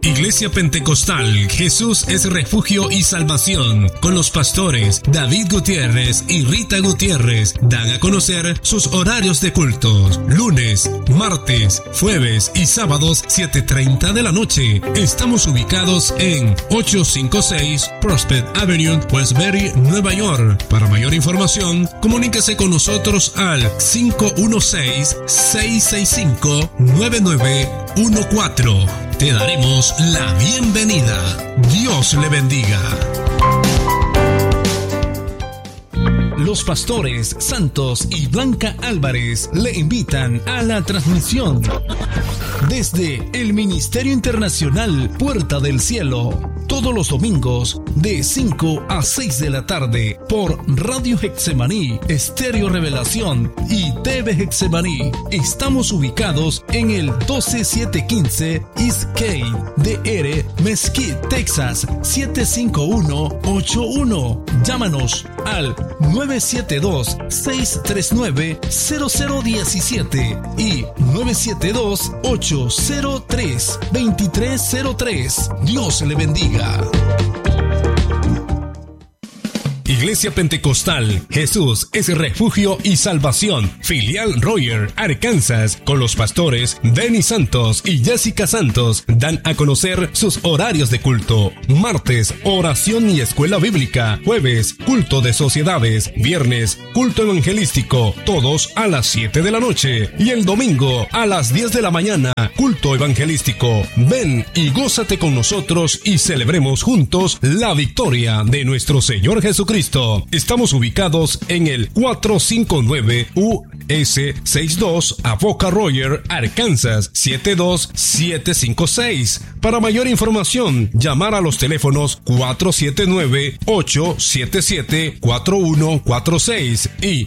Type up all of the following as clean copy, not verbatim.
Iglesia Pentecostal Jesús es refugio y salvación, con los pastores David Gutiérrez y Rita Gutiérrez, dan a conocer sus horarios de cultos. Lunes, martes, jueves y sábados 7:30 de la noche. Estamos ubicados en 856 Prospect Avenue, Westbury, Nueva York. Para mayor información, comuníquese con nosotros al 516-665-9914. Te daremos la bienvenida. Dios le bendiga. Los pastores Santos y Blanca Álvarez le invitan a la transmisión desde el Ministerio Internacional Puerta del Cielo, todos los domingos de 5 a 6 de la tarde por Radio Getsemaní, Estéreo Revelación y TV Getsemaní. Estamos ubicados en el 12715 East Gate DR, Mesquite, Texas 75181. Llámanos al 972-639-0017 y 972-803-2303. Dios le bendiga. Iglesia Pentecostal Jesús es refugio y salvación, filial Royer, Arkansas, con los pastores Denny Santos y Jessica Santos, dan a conocer sus horarios de culto. Martes, oración y escuela bíblica. Jueves, culto de sociedades. Viernes, culto evangelístico, todos a las 7 de la noche. Y el domingo, a las 10 de la mañana, culto evangelístico. Ven y gózate con nosotros y celebremos juntos la victoria de nuestro Señor Jesucristo. Estamos ubicados en el 459 US 62 Avoca Royer, Arkansas 72756. Para mayor información, llamar a los teléfonos 479-877-4146 y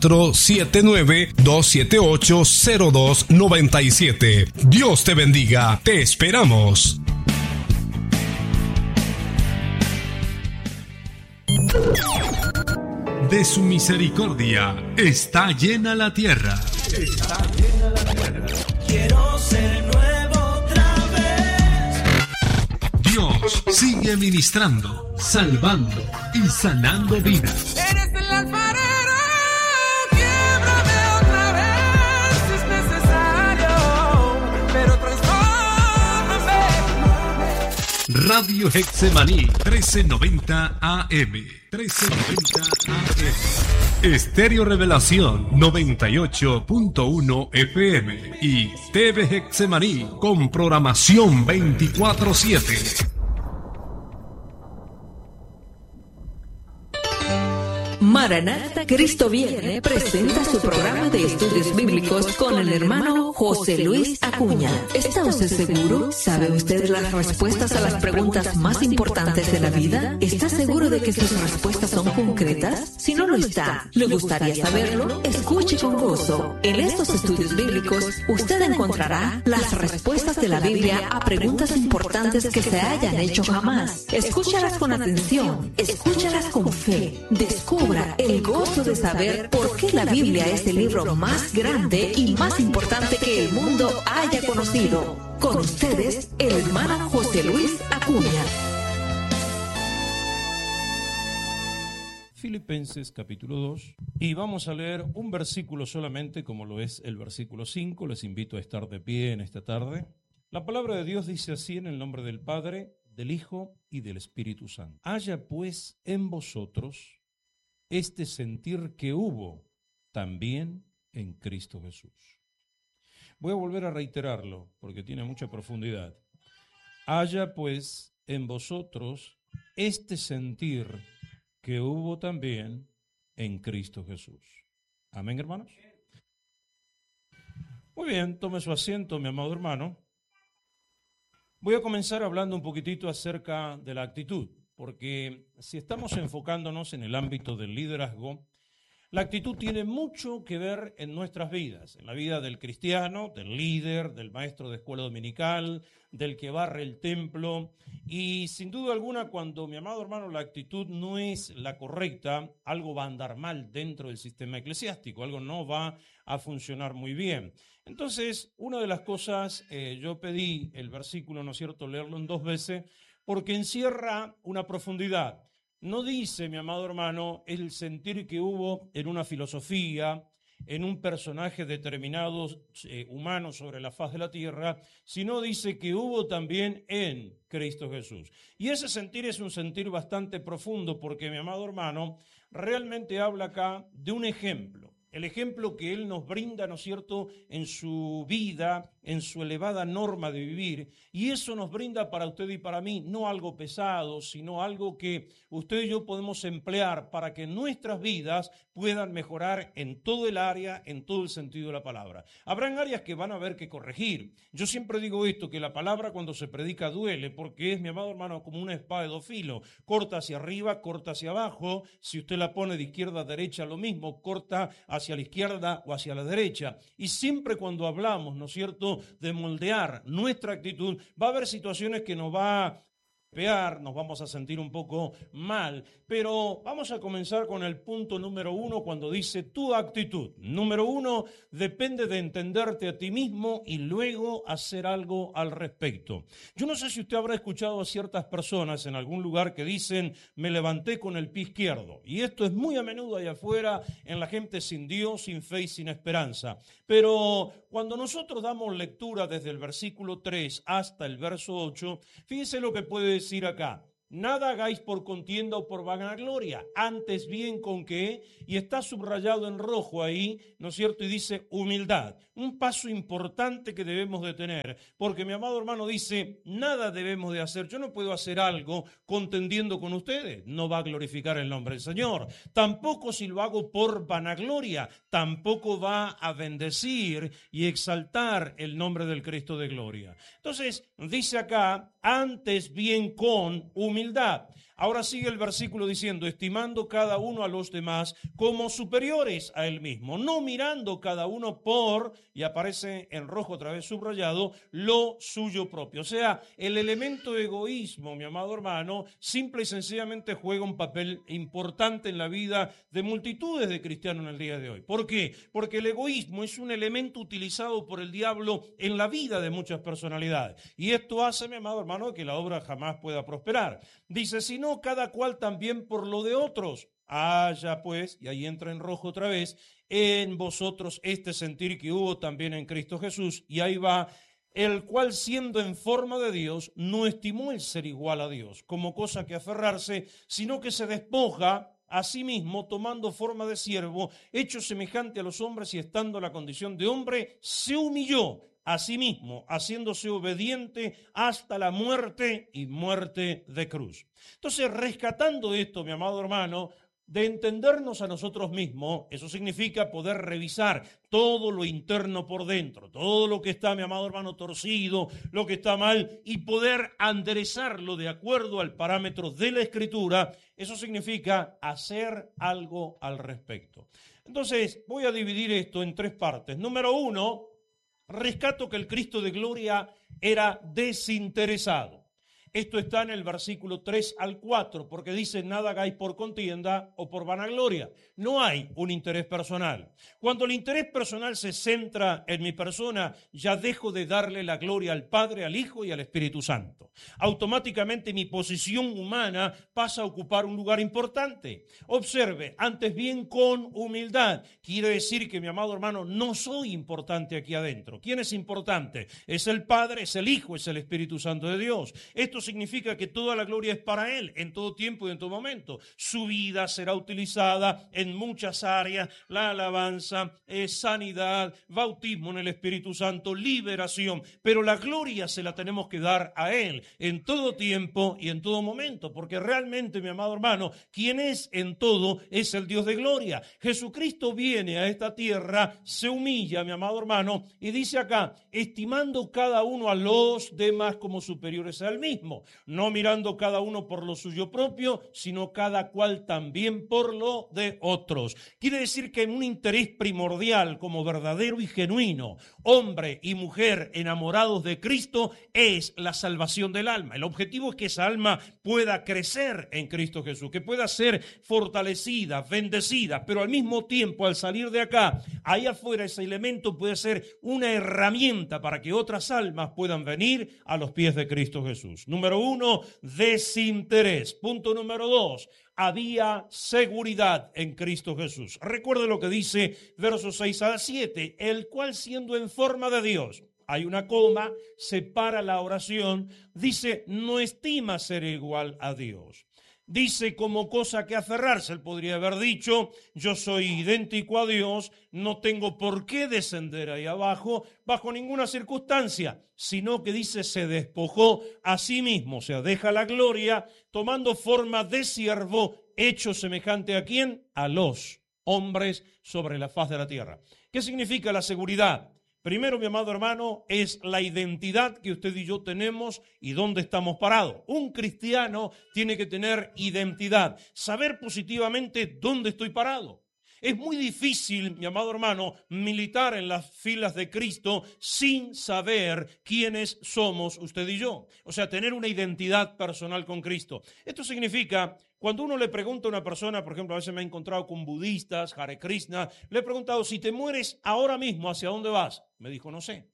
479-278-0297. Dios te bendiga. Te esperamos. De su misericordia está llena la tierra. Está llena la tierra. Quiero ser nuevo otra vez. Dios sigue ministrando, salvando y sanando vidas. Eres el alfarero, quiebrame otra vez si es necesario, pero transfórmame. Radio Getsemaní 1390 AM. 1390 AM. Estéreo Revelación 98.1 FM y TV Getsemaní con programación 24/7. Maranatha, Cristo viene, presenta su programa de estudios bíblicos con el hermano José Luis Acuña. ¿Está usted seguro? ¿Sabe usted las respuestas a las preguntas más importantes de la vida? ¿Está seguro de que sus respuestas son concretas? Si no lo está, ¿le gustaría saberlo? Escuche con gozo. En estos estudios bíblicos, usted encontrará las respuestas de la Biblia a preguntas importantes que se hayan hecho jamás. Escúchalas con atención, escúchalas con fe, descubra el gozo de saber por qué la Biblia es el libro más grande y más importante que el mundo haya conocido. Con ustedes, el hermano José Luis Acuña. Filipenses capítulo 2, y vamos a leer un versículo solamente, como lo es el versículo 5. Les invito a estar de pie en esta tarde. La palabra de Dios dice así, en el nombre del Padre, del Hijo y del Espíritu Santo. Haya pues en vosotros este sentir que hubo también en Cristo Jesús. Voy a volver a reiterarlo porque tiene mucha profundidad. Haya pues en vosotros este sentir que hubo también en Cristo Jesús. Amén, hermanos. Muy bien, tome su asiento, mi amado hermano. Voy a comenzar hablando un poquitito acerca de la actitud. Porque si estamos enfocándonos en el ámbito del liderazgo, La actitud tiene mucho que ver en nuestras vidas, en la vida del cristiano, del líder, del maestro de escuela dominical, del que barre el templo. Y sin duda alguna, cuando, mi amado hermano, la actitud no es la correcta, algo va a andar mal dentro del sistema eclesiástico, algo no va a funcionar muy bien. Entonces, una de las cosas, yo pedí el versículo, ¿no es cierto?, leerlo en 2 veces, porque encierra una profundidad. No dice, mi amado hermano, el sentir que hubo en una filosofía, en un personaje determinado humano sobre la faz de la tierra, sino dice que hubo también en Cristo Jesús. Y ese sentir es un sentir bastante profundo porque, mi amado hermano, realmente habla acá de un ejemplo. El ejemplo que Él nos brinda, ¿no es cierto?, en su vida, en su elevada norma de vivir, y eso nos brinda para usted y para mí no algo pesado, sino algo que usted y yo podemos emplear para que nuestras vidas puedan mejorar en todo el área, en todo el sentido de la palabra. Habrán áreas que van a haber que corregir. Yo siempre digo esto, que la palabra cuando se predica duele, porque es, mi amado hermano, como una espada de 2 filos, corta hacia arriba, corta hacia abajo, si usted la pone de izquierda a derecha, lo mismo, corta hacia la izquierda o hacia la derecha. Y siempre cuando hablamos, ¿no es cierto?, de moldear nuestra actitud, va a haber situaciones que nos va a pegar, nos vamos a sentir un poco mal, pero vamos a comenzar con el punto número 1 cuando dice tu actitud. Número 1, depende de entenderte a ti mismo y luego hacer algo al respecto. Yo no sé si usted habrá escuchado a ciertas personas en algún lugar que dicen, me levanté con el pie izquierdo, y esto es muy a menudo allá afuera en la gente sin Dios, sin fe y sin esperanza. Pero cuando nosotros damos lectura desde el versículo 3 hasta el verso 8, fíjese lo que puede decir acá. Nada hagáis por contienda o por vanagloria, antes bien con qué, y está subrayado en rojo ahí, ¿no es cierto? Y dice humildad, un paso importante que debemos de tener, porque mi amado hermano dice, nada debemos de hacer, yo no puedo hacer algo contendiendo con ustedes, no va a glorificar el nombre del Señor, tampoco si lo hago por vanagloria, tampoco va a bendecir y exaltar el nombre del Cristo de gloria. Entonces, dice acá, antes bien con humildad. Ahora sigue el versículo diciendo, estimando cada uno a los demás como superiores a él mismo, no mirando cada uno por, y aparece en rojo otra vez subrayado, lo suyo propio. O sea, el elemento egoísmo, mi amado hermano, simple y sencillamente juega un papel importante en la vida de multitudes de cristianos en el día de hoy. ¿Por qué? Porque el egoísmo es un elemento utilizado por el diablo en la vida de muchas personalidades. Y esto hace, mi amado hermano, que la obra jamás pueda prosperar. Dice, sino cada cual también por lo de otros. Haya pues, y ahí entra en rojo otra vez, en vosotros este sentir que hubo también en Cristo Jesús, y ahí va, el cual siendo en forma de Dios, no estimó el ser igual a Dios como cosa que aferrarse, sino que se despoja a sí mismo, tomando forma de siervo, hecho semejante a los hombres y estando en la condición de hombre, se humilló a sí mismo, haciéndose obediente hasta la muerte y muerte de cruz. Entonces, rescatando esto, mi amado hermano, de entendernos a nosotros mismos, eso significa poder revisar todo lo interno por dentro, todo lo que está, mi amado hermano, torcido, lo que está mal, y poder enderezarlo de acuerdo al parámetro de la Escritura. Eso significa hacer algo al respecto. Entonces, voy a dividir esto en 3 partes. Número 1, rescato que el Cristo de gloria era desinteresado. Esto está en el versículo 3 al 4, porque dice, nada hagáis por contienda o por vanagloria. No hay un interés personal. Cuando el interés personal se centra en mi persona, ya dejo de darle la gloria al Padre, al Hijo y al Espíritu Santo. Automáticamente mi posición humana pasa a ocupar un lugar importante. Observe, antes bien con humildad. Quiere decir que, mi amado hermano, no soy importante aquí adentro. ¿Quién es importante? Es el Padre, es el Hijo, es el Espíritu Santo de Dios. Esto significa que toda la gloria es para Él, en todo tiempo y en todo momento. Su vida será utilizada en muchas áreas, la alabanza, sanidad, bautismo en el Espíritu Santo, liberación, pero la gloria se la tenemos que dar a Él. Padre en todo tiempo y en todo momento, porque realmente, mi amado hermano, quien es en todo es el Dios de gloria. Jesucristo viene a esta tierra, se humilla, mi amado hermano, y dice acá, estimando cada uno a los demás como superiores a él mismo, no mirando cada uno por lo suyo propio, sino cada cual también por lo de otros. Quiere decir que en un interés primordial, como verdadero y genuino, hombre y mujer enamorados de Cristo, es la salvación del alma. El objetivo es que esa alma pueda crecer en Cristo Jesús, que pueda ser fortalecida, bendecida, pero al mismo tiempo, al salir de acá, ahí afuera, ese elemento puede ser una herramienta para que otras almas puedan venir a los pies de Cristo Jesús. Número 1, desinterés. Punto número 2, había seguridad en Cristo Jesús. Recuerde lo que dice versos 6 a 7, el cual siendo en forma de Dios, hay una coma, separa la oración, dice, no estima ser igual a Dios. Dice como cosa que aferrarse, él podría haber dicho, yo soy idéntico a Dios, no tengo por qué descender ahí abajo bajo ninguna circunstancia, sino que dice se despojó a sí mismo, o sea, deja la gloria, tomando forma de siervo, hecho semejante a ¿quién? A los hombres sobre la faz de la tierra. ¿Qué significa la seguridad? Primero, mi amado hermano, es la identidad que usted y yo tenemos y dónde estamos parados. Un cristiano tiene que tener identidad, saber positivamente dónde estoy parado. Es muy difícil, mi amado hermano, militar en las filas de Cristo sin saber quiénes somos usted y yo. O sea, tener una identidad personal con Cristo. Esto significa, cuando uno le pregunta a una persona, por ejemplo, a veces me he encontrado con budistas, Hare Krishna, le he preguntado, si te mueres ahora mismo, ¿hacia dónde vas? Me dijo, no sé.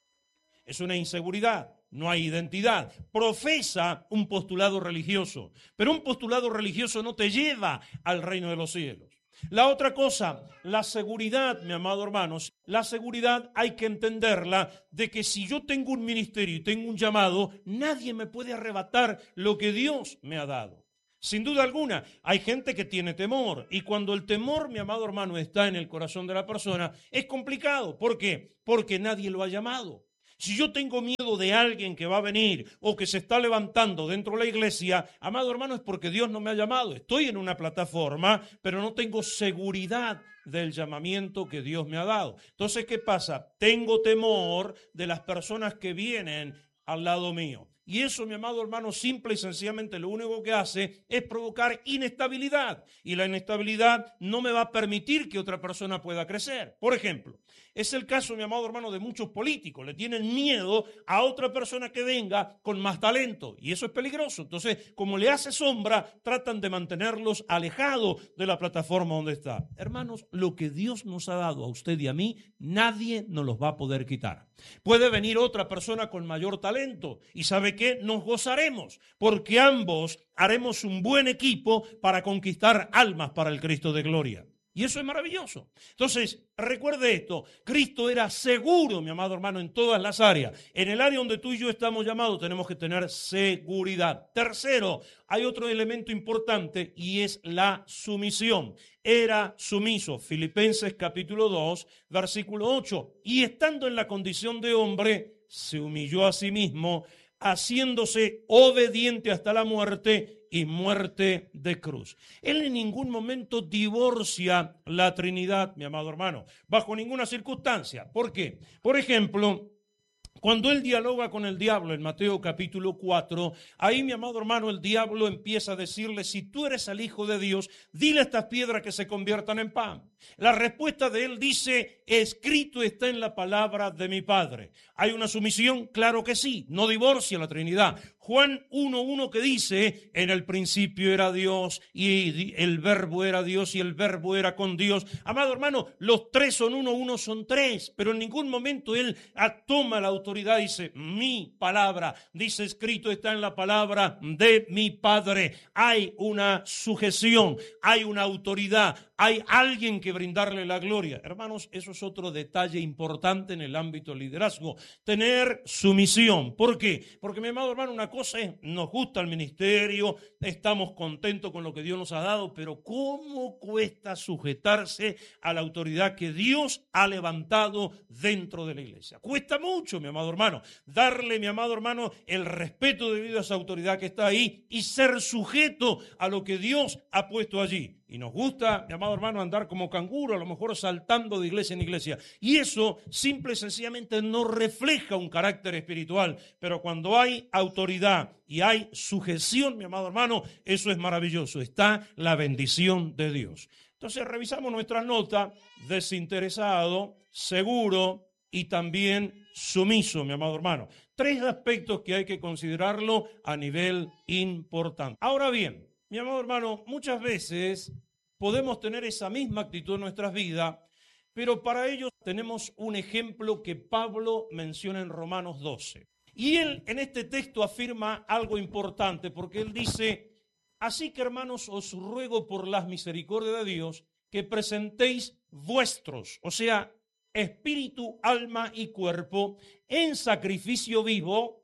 Es una inseguridad. No hay identidad. Profesa un postulado religioso, pero un postulado religioso no te lleva al reino de los cielos. La otra cosa, la seguridad, mi amado hermanos, la seguridad hay que entenderla de que si yo tengo un ministerio y tengo un llamado, nadie me puede arrebatar lo que Dios me ha dado. Sin duda alguna, hay gente que tiene temor y cuando el temor, mi amado hermano, está en el corazón de la persona, es complicado. ¿Por qué? Porque nadie lo ha llamado. Si yo tengo miedo de alguien que va a venir o que se está levantando dentro de la iglesia, amado hermano, es porque Dios no me ha llamado. Estoy en una plataforma, pero no tengo seguridad del llamamiento que Dios me ha dado. Entonces, ¿qué pasa? Tengo temor de las personas que vienen al lado mío. Y eso, mi amado hermano, simple y sencillamente lo único que hace es provocar inestabilidad. Y la inestabilidad no me va a permitir que otra persona pueda crecer. Por ejemplo, es el caso, mi amado hermano, de muchos políticos. Le tienen miedo a otra persona que venga con más talento. Y eso es peligroso. Entonces, como le hace sombra, tratan de mantenerlos alejados de la plataforma donde está. Hermanos, lo que Dios nos ha dado a usted y a mí, nadie nos los va a poder quitar. Puede venir otra persona con mayor talento y ¿sabe qué? Nos gozaremos porque ambos haremos un buen equipo para conquistar almas para el Cristo de gloria. Y eso es maravilloso. Entonces, recuerde esto, Cristo era seguro, mi amado hermano, en todas las áreas. En el área donde tú y yo estamos llamados tenemos que tener seguridad. Tercero, hay otro elemento importante y es la sumisión. Era sumiso, Filipenses capítulo 2, versículo 8. Y estando en la condición de hombre, se humilló a sí mismo, haciéndose obediente hasta la muerte y muerte de cruz. Él en ningún momento divorcia la Trinidad, mi amado hermano, bajo ninguna circunstancia. ¿Por qué? Por ejemplo, cuando él dialoga con el diablo en Mateo capítulo 4, ahí, mi amado hermano, el diablo empieza a decirle, si tú eres el Hijo de Dios, dile a estas piedras que se conviertan en pan. La respuesta de él dice, escrito está en la palabra de mi Padre. ¿Hay una sumisión? Claro que sí, no divorcia la Trinidad. Juan 1:1 que dice, en el principio era Dios y el verbo era Dios y el verbo era con Dios. Amado hermano, los tres son uno son tres, pero en ningún momento él toma la autoridad y dice, mi palabra, dice escrito está en la palabra de mi Padre. Hay una sujeción, hay una autoridad, hay alguien que que brindarle la gloria. Hermanos, eso es otro detalle importante en el ámbito del liderazgo. Tener sumisión. ¿Por qué? Porque, mi amado hermano, una cosa es, nos gusta el ministerio, estamos contentos con lo que Dios nos ha dado, pero ¿cómo cuesta sujetarse a la autoridad que Dios ha levantado dentro de la iglesia? Cuesta mucho, mi amado hermano, darle, mi amado hermano, el respeto debido a esa autoridad que está ahí y ser sujeto a lo que Dios ha puesto allí. Y nos gusta, mi amado hermano, andar como canguro, a lo mejor saltando de iglesia en iglesia. Y eso simple y sencillamente no refleja un carácter espiritual. Pero cuando hay autoridad y hay sujeción, mi amado hermano, eso es maravilloso. Está la bendición de Dios. Entonces revisamos nuestras notas: desinteresado, seguro y también sumiso, mi amado hermano. 3 aspectos que hay que considerarlo a nivel importante. Ahora bien, mi amado hermano, muchas veces podemos tener esa misma actitud en nuestras vidas, pero para ello tenemos un ejemplo que Pablo menciona en Romanos 12. Y él en este texto afirma algo importante, porque él dice: así que, hermanos, os ruego por las misericordias de Dios que presentéis vuestros, o sea, espíritu, alma y cuerpo, en sacrificio vivo,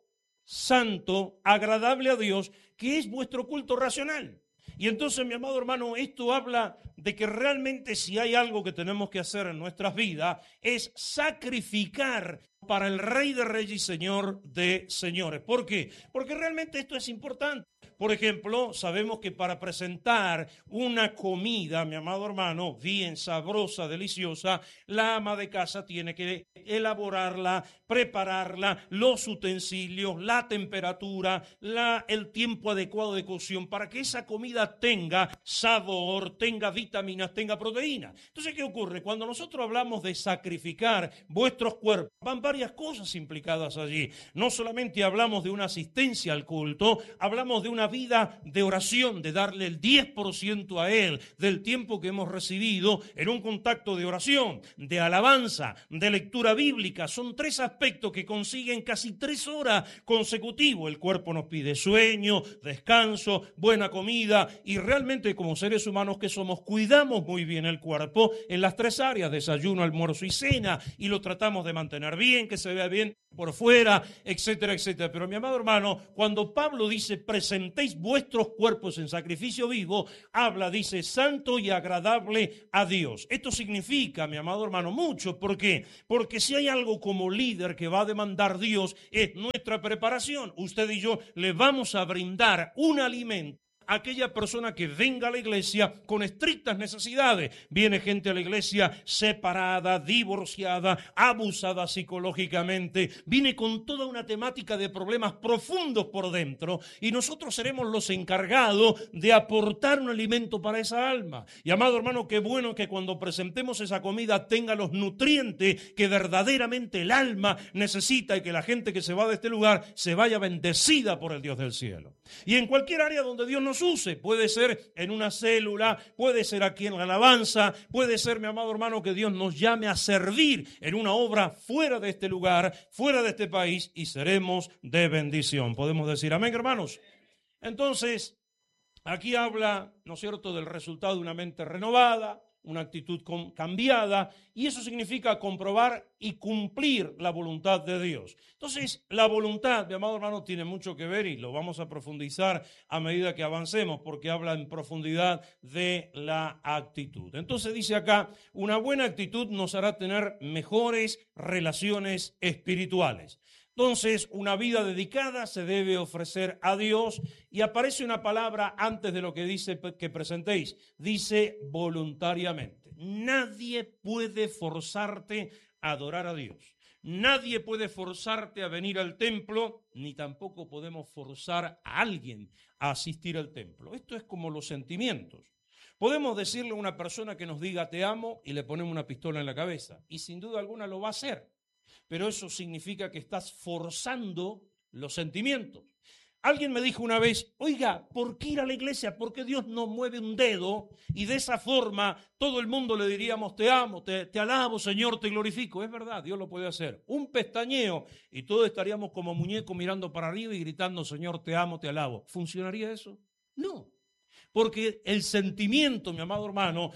santo, agradable a Dios, que es vuestro culto racional. Y entonces, mi amado hermano, esto habla de que realmente si hay algo que tenemos que hacer en nuestras vidas es sacrificar para el Rey de Reyes y Señor de Señores. ¿Por qué? Porque realmente esto es importante. Por ejemplo, sabemos que para presentar una comida, mi amado hermano, bien sabrosa, deliciosa, la ama de casa tiene que elaborarla, prepararla, los utensilios, la temperatura, el tiempo adecuado de cocción, para que esa comida tenga sabor, tenga vitaminas, tenga proteínas. Entonces, ¿qué ocurre? Cuando nosotros hablamos de sacrificar vuestros cuerpos, van varias cosas implicadas allí. No solamente hablamos de una asistencia al culto, hablamos de una vida de oración, de darle el 10% a Él, del tiempo que hemos recibido en un contacto de oración, de alabanza, de lectura bíblica. Son 3 aspectos que consiguen casi 3 horas consecutivas. El cuerpo nos pide sueño, descanso, buena comida, y realmente como seres humanos que somos, cuidamos muy bien el cuerpo en las 3 áreas, desayuno, almuerzo y cena, y lo tratamos de mantener bien, que se vea bien por fuera, etcétera, etcétera. Pero, mi amado hermano, cuando Pablo dice presentéis vuestros cuerpos en sacrificio vivo, habla, dice, santo y agradable a Dios. Esto significa, mi amado hermano, mucho. ¿Por qué? Porque si hay algo como líder que va a demandar Dios, es nuestra preparación. Usted y yo le vamos a brindar un alimento a aquella persona que venga a la iglesia con estrictas necesidades. Viene gente a la iglesia separada, divorciada, abusada psicológicamente, viene con toda una temática de problemas profundos por dentro, y nosotros seremos los encargados de aportar un alimento para esa alma. Y, amado hermano, qué bueno que cuando presentemos esa comida tenga los nutrientes que verdaderamente el alma necesita, y que la gente que se va de este lugar se vaya bendecida por el Dios del cielo. Y en cualquier área donde Dios nos use, puede ser en una célula, puede ser aquí en la alabanza, puede ser, mi amado hermano, que Dios nos llame a servir en una obra fuera de este lugar, fuera de este país, y seremos de bendición. ¿Podemos decir amén, hermanos? Entonces, aquí habla, ¿no es cierto?, del resultado de una mente renovada, una actitud cambiada, y eso significa comprobar y cumplir la voluntad de Dios. Entonces, la voluntad, mi amado hermano, tiene mucho que ver, y lo vamos a profundizar a medida que avancemos, porque habla en profundidad de la actitud. Entonces dice acá, una buena actitud nos hará tener mejores relaciones espirituales. Entonces, una vida dedicada se debe ofrecer a Dios, y aparece una palabra antes de lo que dice que presentéis. Dice voluntariamente. Nadie puede forzarte a adorar a Dios. Nadie puede forzarte a venir al templo, ni tampoco podemos forzar a alguien a asistir al templo. Esto es como los sentimientos. Podemos decirle a una persona que nos diga te amo y le ponemos una pistola en la cabeza, y sin duda alguna lo va a hacer. Pero eso significa que estás forzando los sentimientos. Alguien me dijo una vez, oiga, ¿por qué ir a la iglesia? ¿Por qué Dios no mueve un dedo y de esa forma todo el mundo le diríamos te amo, te alabo, Señor, te glorifico? Es verdad, Dios lo puede hacer. Un pestañeo y todos estaríamos como muñecos mirando para arriba y gritando, Señor, te amo, te alabo. ¿Funcionaría eso? No. Porque el sentimiento, mi amado hermano,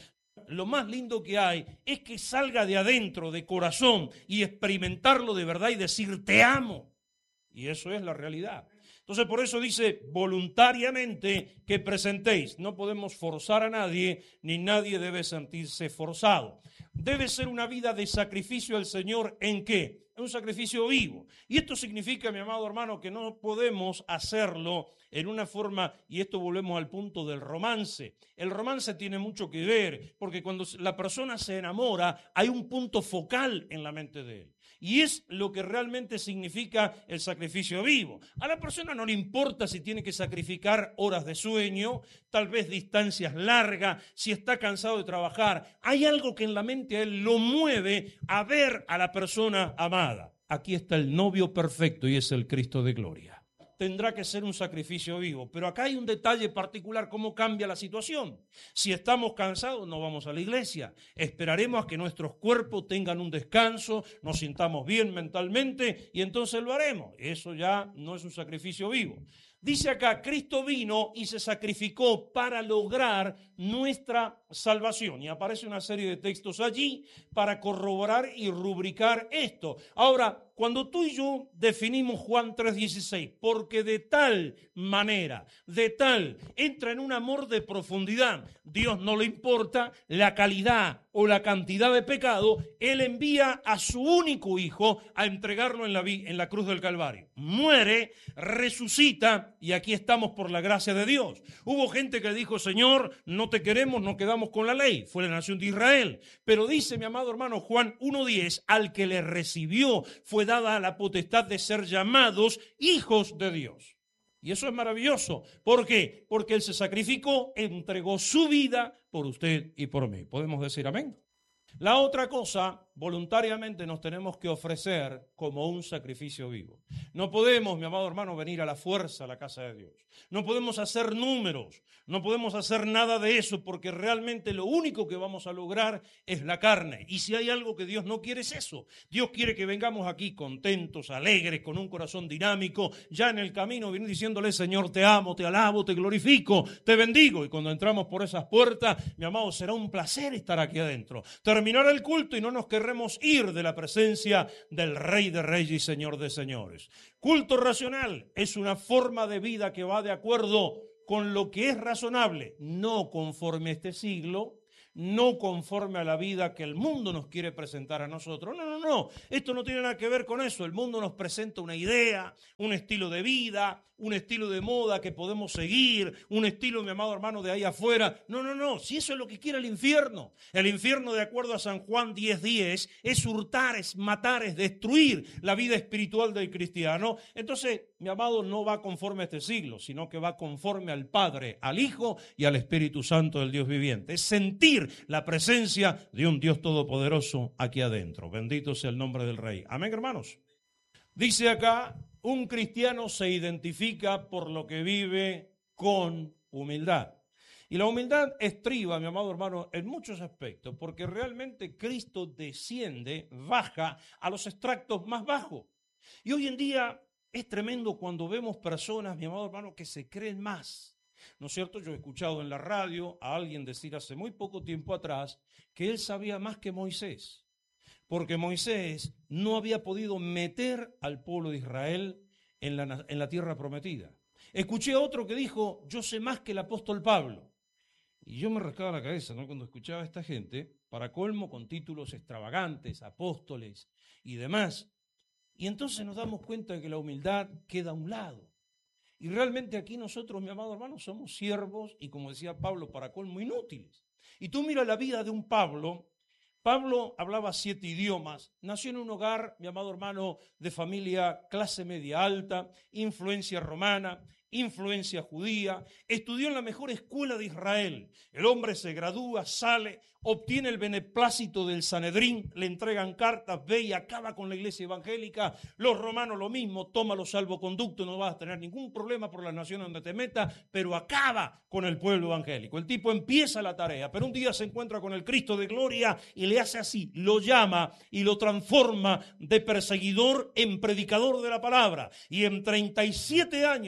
lo más lindo que hay es que salga de adentro, de corazón, y experimentarlo de verdad y decir, te amo. Y eso es la realidad. Entonces, por eso dice voluntariamente que presentéis. No podemos forzar a nadie, ni nadie debe sentirse forzado. Debe ser una vida de sacrificio al Señor. ¿En qué? En un sacrificio vivo. Y esto significa, mi amado hermano, que no podemos hacerlo en una forma, y esto volvemos al punto del romance. El romance tiene mucho que ver, porque cuando la persona se enamora, hay un punto focal en la mente de él. Y es lo que realmente significa el sacrificio vivo. A la persona no le importa si tiene que sacrificar horas de sueño, tal vez distancias largas, si está cansado de trabajar. Hay algo que en la mente a él lo mueve a ver a la persona amada. Aquí está el novio perfecto y es el Cristo de gloria. Tendrá que ser un sacrificio vivo. Pero acá hay un detalle particular, cómo cambia la situación. Si estamos cansados, no vamos a la iglesia. Esperaremos a que nuestros cuerpos tengan un descanso, nos sintamos bien mentalmente y entonces lo haremos. Eso ya no es un sacrificio vivo. Dice acá, Cristo vino y se sacrificó para lograr nuestra salvación. Y aparece una serie de textos allí para corroborar y rubricar esto. Ahora, cuando tú y yo definimos Juan 3:16, porque de tal manera, entra en un amor de profundidad. Dios no le importa la calidad o la cantidad de pecado, Él envía a su único Hijo a entregarlo en la cruz del Calvario. Muere, resucita y aquí estamos por la gracia de Dios. Hubo gente que dijo, Señor, no te queremos, nos quedamos con la ley. Fue la nación de Israel. Pero dice mi amado hermano Juan 1:10, al que le recibió fue dada la potestad de ser llamados hijos de Dios. Y eso es maravilloso. ¿Por qué? Porque Él se sacrificó, entregó su vida por usted y por mí. ¿Podemos decir amén? La otra cosa, voluntariamente nos tenemos que ofrecer como un sacrificio vivo. No podemos, mi amado hermano, venir a la fuerza a la casa de Dios. No podemos hacer números, no podemos hacer nada de eso, porque realmente lo único que vamos a lograr es la carne. Y si hay algo que Dios no quiere es eso. Dios quiere que vengamos aquí contentos, alegres, con un corazón dinámico, ya en el camino venir diciéndole, Señor, te amo, te alabo, te glorifico, te bendigo. Y cuando entramos por esas puertas, mi amado, será un placer estar aquí adentro. Terminar el culto y no nos querremos ir de la presencia del Rey de Reyes y Señor de Señores. Culto racional es una forma de vida que va de acuerdo con lo que es razonable, no conforme a este siglo, no conforme a la vida que el mundo nos quiere presentar a nosotros. No. Esto no tiene nada que ver con eso. El mundo nos presenta una idea, un estilo de vida, un estilo de moda que podemos seguir, un estilo, mi amado hermano, de ahí afuera. No. Si eso es lo que quiere el infierno. El infierno, de acuerdo a San Juan 10:10, es hurtar, es matar, es destruir la vida espiritual del cristiano. Entonces, mi amado, no va conforme a este siglo, sino que va conforme al Padre, al Hijo y al Espíritu Santo del Dios viviente. Es sentir la presencia de un Dios todopoderoso aquí adentro. Bendito sea el nombre del Rey. Amén, hermanos. Dice acá, un cristiano se identifica por lo que vive con humildad. Y la humildad estriba, mi amado hermano, en muchos aspectos, porque realmente Cristo desciende, baja a los extractos más bajos. Y hoy en día es tremendo cuando vemos personas, mi amado hermano, que se creen más. ¿No es cierto? Yo he escuchado en la radio a alguien decir hace muy poco tiempo atrás que él sabía más que Moisés, porque Moisés no había podido meter al pueblo de Israel en la tierra prometida. Escuché a otro que dijo, yo sé más que el apóstol Pablo. Y yo me rascaba la cabeza, ¿no?, cuando escuchaba a esta gente, para colmo con títulos extravagantes, apóstoles y demás. Y entonces nos damos cuenta de que la humildad queda a un lado. Y realmente aquí nosotros, mi amado hermano, somos siervos y, como decía Pablo, para colmo, inútiles. Y tú mira la vida de un Pablo. Pablo hablaba 7 idiomas, nació en un hogar, mi amado hermano, de familia clase media alta, influencia romana, influencia judía, estudió en la mejor escuela de Israel. El hombre se gradúa, sale, obtiene el beneplácito del Sanedrín, le entregan cartas, ve y acaba con la iglesia evangélica. Los romanos lo mismo, toma los salvoconductos, no vas a tener ningún problema por la nación donde te metas, pero acaba con el pueblo evangélico. El tipo empieza la tarea, pero un día se encuentra con el Cristo de gloria y le hace así, lo llama y lo transforma de perseguidor en predicador de la palabra. Y en 37 años el hombre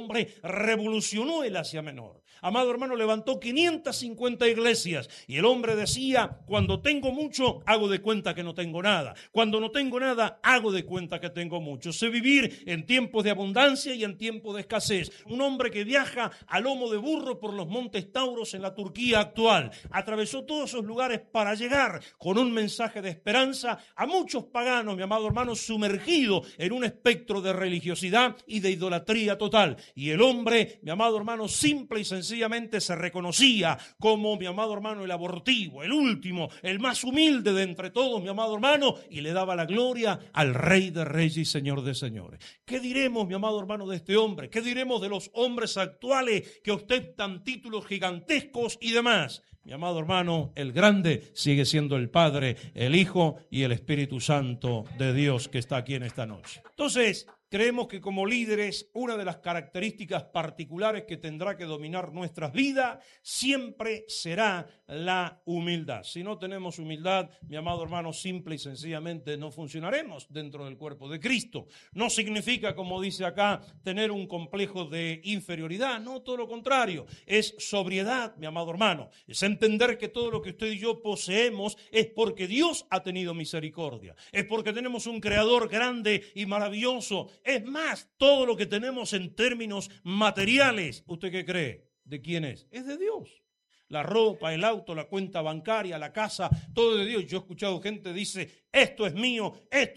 hombre revolucionó el Asia Menor. Amado hermano, levantó 550 iglesias y el hombre decía, cuando tengo mucho, hago de cuenta que no tengo nada. Cuando no tengo nada, hago de cuenta que tengo mucho. Sé vivir en tiempos de abundancia y en tiempos de escasez. Un hombre que viaja a lomo de burro por los montes Tauros en la Turquía actual. Atravesó todos esos lugares para llegar con un mensaje de esperanza a muchos paganos, mi amado hermano, sumergidos en un espectro de religiosidad y de idolatría total. Y el hombre, mi amado hermano, simple y sencillamente se reconocía como, mi amado hermano, el abortivo, el último, el más humilde de entre todos, mi amado hermano, y le daba la gloria al Rey de Reyes y Señor de Señores. ¿Qué diremos, mi amado hermano, de este hombre? ¿Qué diremos de los hombres actuales que ostentan títulos gigantescos y demás? Mi amado hermano, el grande sigue siendo el Padre, el Hijo y el Espíritu Santo de Dios que está aquí en esta noche. Entonces, creemos que como líderes, una de las características particulares que tendrá que dominar nuestras vidas siempre será la humildad. Si no tenemos humildad, mi amado hermano, simple y sencillamente no funcionaremos dentro del cuerpo de Cristo. No significa, como dice acá, tener un complejo de inferioridad. No, todo lo contrario. Es sobriedad, mi amado hermano. Es entender que todo lo que usted y yo poseemos es porque Dios ha tenido misericordia. Es porque tenemos un Creador grande y maravilloso. Es más, todo lo que tenemos en términos materiales, ¿usted qué cree? ¿De quién es? Es de Dios. La ropa, el auto, la cuenta bancaria, la casa, todo de Dios. Yo he escuchado gente que dice, esto es mío,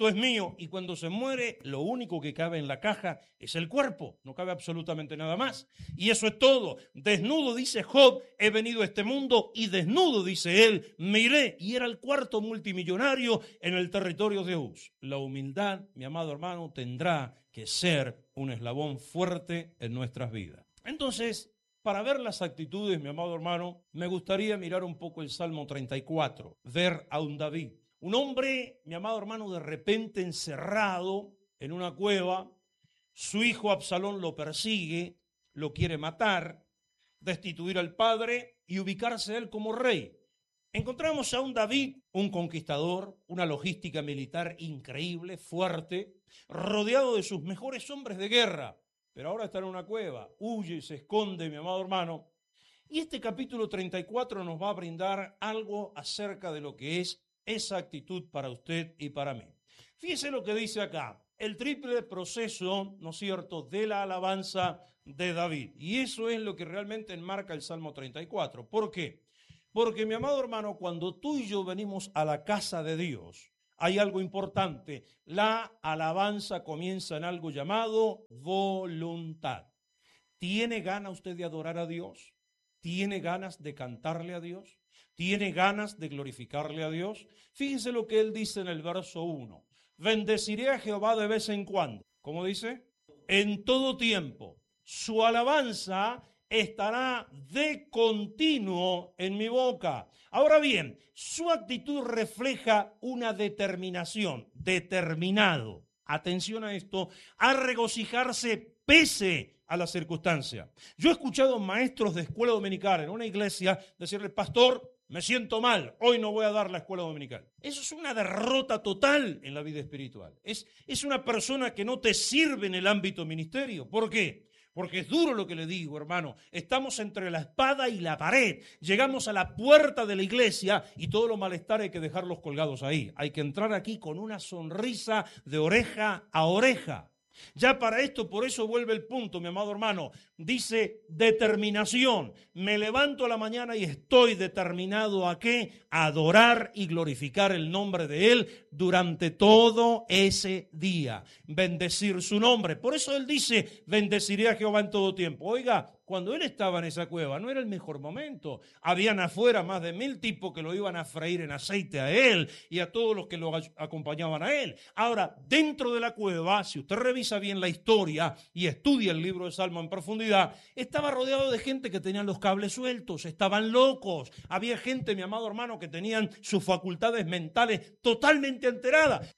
y cuando se muere, lo único que cabe en la caja es el cuerpo, no cabe absolutamente nada más. Y eso es todo. Desnudo, dice Job, he venido a este mundo, y desnudo, dice él, me iré. Y era el cuarto multimillonario en el territorio de Uz. La humildad, mi amado hermano, tendrá que ser un eslabón fuerte en nuestras vidas. Entonces, para ver las actitudes, mi amado hermano, me gustaría mirar un poco el Salmo 34, ver a un David. Un hombre, mi amado hermano, de repente encerrado en una cueva, su hijo Absalón lo persigue, lo quiere matar, destituir al padre y ubicarse él como rey. Encontramos a un David, un conquistador, una logística militar increíble, fuerte, rodeado de sus mejores hombres de guerra. Pero ahora está en una cueva, huye y se esconde, mi amado hermano. Y este capítulo 34 nos va a brindar algo acerca de lo que es esa actitud para usted y para mí. Fíjese lo que dice acá, el triple proceso, ¿no es cierto?, de la alabanza de David. Y eso es lo que realmente enmarca el Salmo 34. ¿Por qué? Porque, mi amado hermano, cuando tú y yo venimos a la casa de Dios, hay algo importante. La alabanza comienza en algo llamado voluntad. ¿Tiene ganas usted de adorar a Dios? ¿Tiene ganas de cantarle a Dios? ¿Tiene ganas de glorificarle a Dios? Fíjese lo que él dice en el verso 1. Bendeciré a Jehová de vez en cuando. ¿Cómo dice? En todo tiempo. Su alabanza estará de continuo en mi boca. Ahora bien, su actitud refleja una determinación, determinado, atención a esto, a regocijarse pese a la circunstancia. Yo he escuchado maestros de escuela dominical en una iglesia decirle, pastor, me siento mal, hoy no voy a dar la escuela dominical. Eso es una derrota total en la vida espiritual. Es una persona que no te sirve en el ámbito ministerio. ¿Por qué? Porque es duro lo que le digo, hermano. Estamos entre la espada y la pared. Llegamos a la puerta de la iglesia y todos los malestares hay que dejarlos colgados ahí. Hay que entrar aquí con una sonrisa de oreja a oreja. Ya para esto, por eso vuelve el punto, mi amado hermano. Dice determinación. Me levanto a la mañana y estoy determinado ¿a qué? A adorar y glorificar el nombre de Él durante todo ese día. Bendecir su nombre. Por eso Él dice, bendeciré a Jehová en todo tiempo. Oiga, cuando él estaba en esa cueva no era el mejor momento. Habían afuera más de 1000 tipos que lo iban a freír en aceite a él y a todos los que lo acompañaban a él. Ahora, dentro de la cueva, si usted revisa bien la historia y estudia el libro de Salmo en profundidad, estaba rodeado de gente que tenían los cables sueltos, estaban locos. Había gente, mi amado hermano, que tenían sus facultades mentales totalmente alteradas.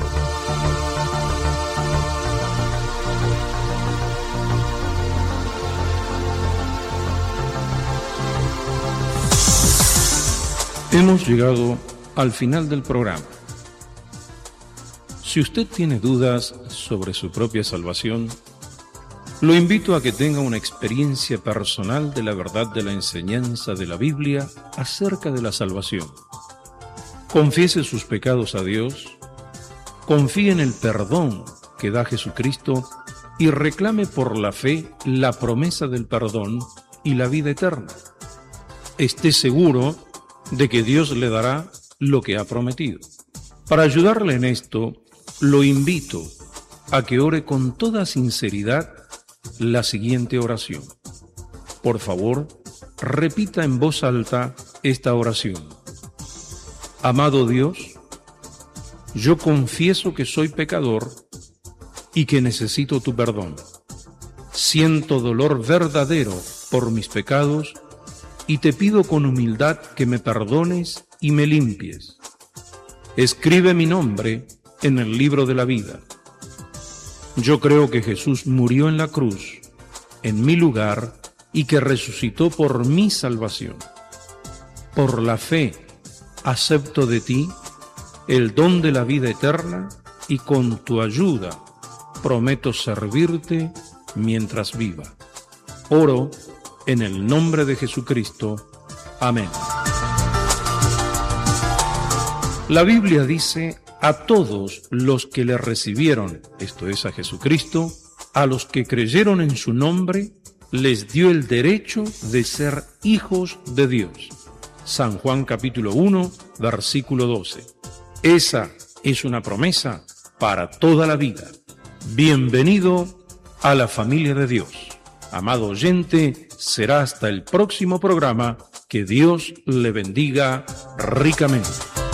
Hemos llegado al final del programa. Si usted tiene dudas sobre su propia salvación, Lo invito a que tenga una experiencia personal de la verdad de la enseñanza de la Biblia acerca de la salvación. Confiese sus pecados a Dios, confíe en el perdón que da Jesucristo y reclame por la fe la promesa del perdón y la vida eterna. Esté seguro de que Dios le dará lo que ha prometido. Para ayudarle en esto, lo invito a que ore con toda sinceridad la siguiente oración. Por favor, repita en voz alta esta oración. Amado Dios, yo confieso que soy pecador y que necesito tu perdón. Siento dolor verdadero por mis pecados y te pido con humildad que me perdones y me limpies. Escribe mi nombre en el libro de la vida. Yo creo que Jesús murió en la cruz, en mi lugar, y que resucitó por mi salvación. Por la fe, acepto de ti el don de la vida eterna y con tu ayuda prometo servirte mientras viva. Oro en el nombre de Jesucristo. Amén. La Biblia dice: a todos los que le recibieron, esto es a Jesucristo, a los que creyeron en su nombre, les dio el derecho de ser hijos de Dios. San Juan capítulo 1, versículo 12. Esa es una promesa para toda la vida. Bienvenido a la familia de Dios. Amado oyente, será hasta el próximo programa. Que Dios le bendiga ricamente.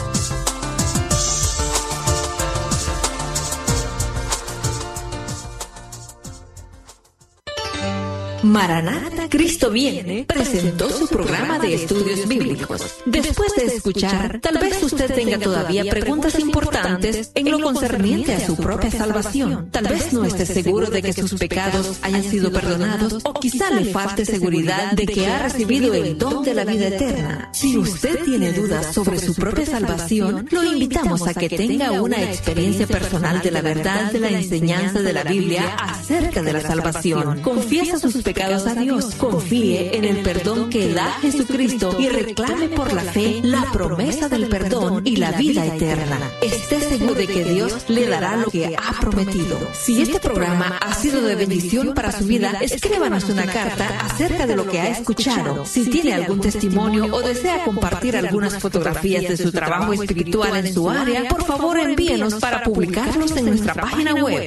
Maranata, Cristo viene presentó su programa de estudios bíblicos. Después de escuchar, tal vez usted tenga todavía preguntas importantes en lo concerniente a su propia salvación. Tal vez no esté seguro de que sus pecados hayan sido perdonados o quizá le falte seguridad de que ha recibido el don de la vida eterna. Si usted tiene dudas sobre su propia salvación, lo invitamos a que tenga una experiencia personal de la verdad de la enseñanza de la Biblia acerca de la salvación. Confiesa sus pecados a Dios, confíe en el perdón que da Jesucristo y reclame por la fe la promesa del perdón y la vida eterna. Esté seguro de que Dios le dará lo que ha prometido. Si este programa ha sido de bendición para su vida, escríbanos una carta acerca de lo que ha escuchado. Si tiene algún testimonio o desea compartir algunas fotografías de su trabajo espiritual en su área, por favor envíenos para publicarlos en nuestra página web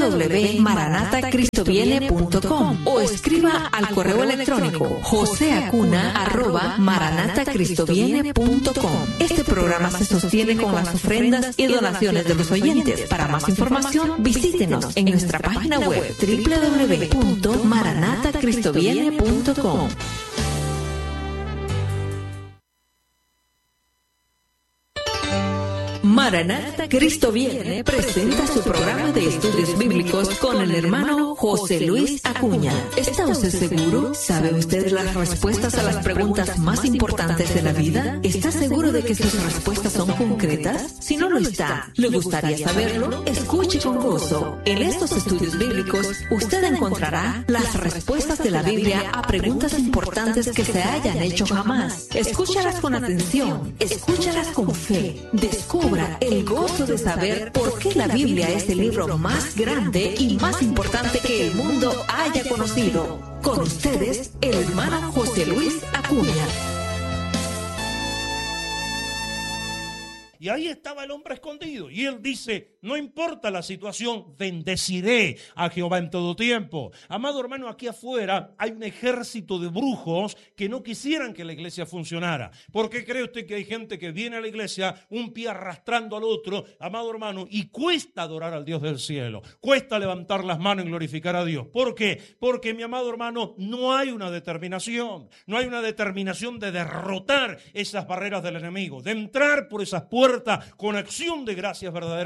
www.maranatacristoviene.com o escriba al correo electrónico joseacuna@maranatacristoviene.com. Este programa se sostiene con las ofrendas y donaciones de los oyentes. Para más información, visítenos en nuestra página web www.maranatacristoviene.com. Maranata, Cristo viene presenta su programa de estudios bíblicos con el hermano José Luis Acuña. ¿Está usted seguro? ¿Sabe usted las respuestas a las preguntas más importantes de la vida? ¿Está seguro de que sus respuestas son concretas? Si no lo está, ¿le gustaría saberlo? Escuche con gozo. En estos estudios bíblicos, usted encontrará las respuestas de la Biblia a preguntas importantes que se hayan hecho jamás. Escúchalas con atención, escúchalas con fe. Descubra el gozo de saber por qué la Biblia es el libro más grande y más importante que el mundo haya conocido. Con ustedes, el hermano José Luis Acuña. Y ahí estaba el hombre escondido. Y él dice, no importa la situación, bendeciré a Jehová en todo tiempo. Amado hermano, aquí afuera hay un ejército de brujos que no quisieran que la iglesia funcionara. ¿Por qué cree usted que hay gente que viene a la iglesia un pie arrastrando al otro, amado hermano, y cuesta adorar al Dios del cielo? Cuesta levantar las manos y glorificar a Dios. ¿Por qué? Porque, mi amado hermano, no hay una determinación. No hay una determinación de derrotar esas barreras del enemigo, de entrar por esas puertas con acción de gracias verdaderamente.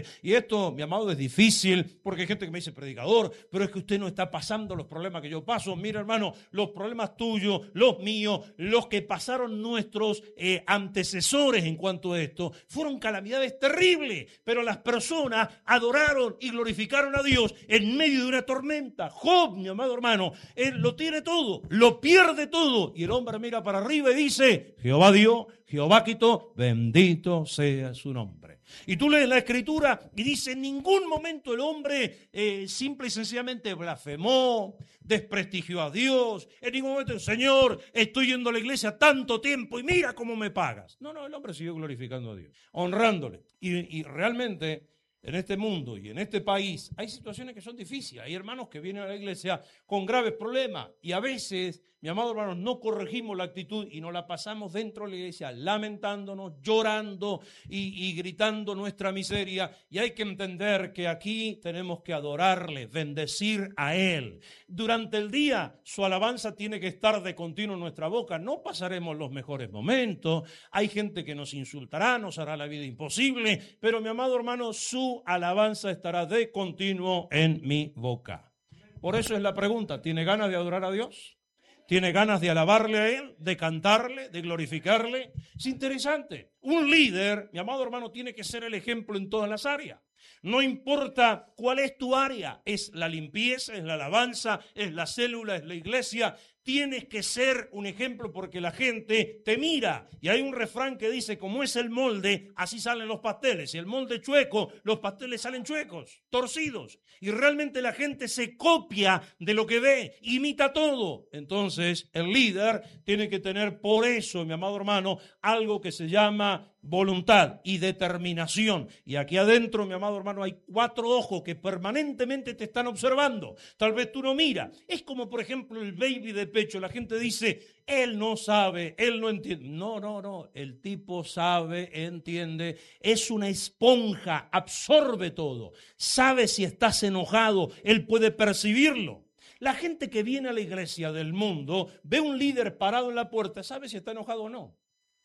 dice, y esto, mi amado, es difícil, porque hay gente que me dice, predicador, pero es que usted no está pasando los problemas que yo paso. Mira, hermano, los problemas tuyos, los míos, los que pasaron nuestros antecesores en cuanto a esto, fueron calamidades terribles, pero las personas adoraron y glorificaron a Dios en medio de una tormenta. Job, mi amado hermano, él lo tiene todo, lo pierde todo, y el hombre mira para arriba y dice, Jehová dio, Jehová quitó, bendito sea su nombre. Y tú lees la Escritura y dice, en ningún momento el hombre simple y sencillamente blasfemó, desprestigió a Dios, en ningún momento, Señor, estoy yendo a la iglesia tanto tiempo y mira cómo me pagas. No, el hombre siguió glorificando a Dios, honrándole. Y realmente en este mundo y en este país hay situaciones que son difíciles. Hay hermanos que vienen a la iglesia con graves problemas y a veces, mi amado hermano, no corregimos la actitud y nos la pasamos dentro de la iglesia lamentándonos, llorando y gritando nuestra miseria. Y hay que entender que aquí tenemos que adorarle, bendecir a Él. Durante el día su alabanza tiene que estar de continuo en nuestra boca. No pasaremos los mejores momentos. Hay gente que nos insultará, nos hará la vida imposible. Pero mi amado hermano, su alabanza estará de continuo en mi boca. Por eso es la pregunta, ¿tiene ganas de adorar a Dios? ¿Tiene ganas de alabarle a Él, de cantarle, de glorificarle? Es interesante. Un líder, mi amado hermano, tiene que ser el ejemplo en todas las áreas. No importa cuál es tu área, es la limpieza, es la alabanza, es la célula, es la iglesia. Tienes que ser un ejemplo porque la gente te mira. Y hay un refrán que dice, como es el molde, así salen los pasteles. Si el molde es chueco, los pasteles salen chuecos, torcidos. Y realmente la gente se copia de lo que ve, imita todo. Entonces, el líder tiene que tener por eso, mi amado hermano, algo que se llama voluntad y determinación. Y aquí adentro, mi amado hermano, hay 4 ojos que permanentemente te están observando. Tal vez tú no miras. Es como, por ejemplo, el baby de pecho. La gente dice, él no sabe, él no entiende. No. El tipo sabe, entiende. Es una esponja, absorbe todo. Sabe si estás enojado, él puede percibirlo. La gente que viene a la iglesia del mundo ve un líder parado en la puerta, sabe si está enojado o no.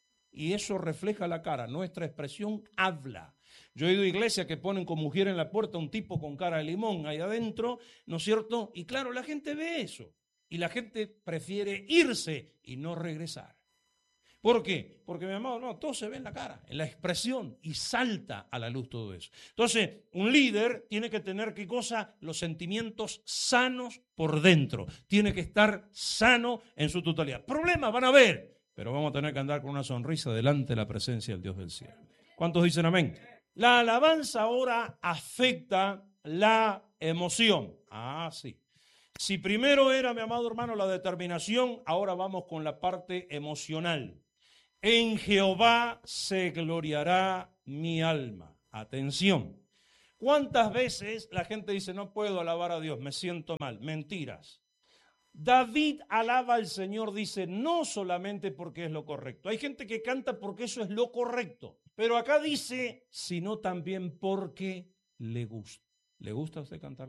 Y eso refleja la cara, nuestra expresión habla. Yo he ido a iglesias que ponen como mujer en la puerta un tipo con cara de limón ahí adentro, ¿no es cierto? Y claro, la gente ve eso. Y la gente prefiere irse y no regresar. ¿Por qué? Porque, mi amado, no, todo se ve en la cara, en la expresión, y salta a la luz todo eso. Entonces, un líder tiene que tener, ¿qué cosa? Los sentimientos sanos por dentro. Tiene que estar sano en su totalidad. Problemas van a haber, pero vamos a tener que andar con una sonrisa delante de la presencia del Dios del cielo. ¿Cuántos dicen amén? La alabanza ahora afecta la emoción. Ah, sí. Si primero era, mi amado hermano, la determinación, ahora vamos con la parte emocional. En Jehová se gloriará mi alma. Atención. ¿Cuántas veces la gente dice, no puedo alabar a Dios, me siento mal? Mentiras. David alaba al Señor, dice, no solamente porque es lo correcto. Hay gente que canta porque eso es lo correcto. Pero acá dice, sino también porque le gusta. ¿Le gusta a usted cantar?